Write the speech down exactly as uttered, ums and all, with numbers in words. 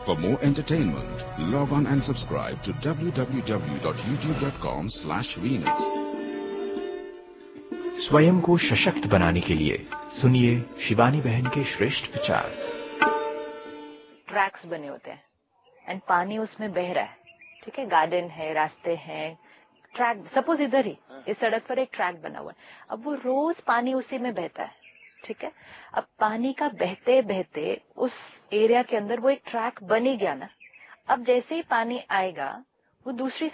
For more entertainment, log on and subscribe to w w w dot youtube dot com slash Venus. स्वयं को सशक्त बनाने के लिए सुनिए शिवानी बहन के श्रेष्ठ विचार। ट्रैक्स बने होते हैं एंड पानी उसमें बह रहा है, ठीक है, गार्डन है, रास्ते हैं, ट्रैक, सपोज इधर ही इस सड़क पर एक ट्रैक बना हुआ है, अब वो रोज पानी उसी में बहता है, ठीक है। अब पानी का बहते बहते उस एरिया के अंदर वो एक ट्रैक बन ही गया ना। अब जैसे ही पानी आएगा वो दूसरी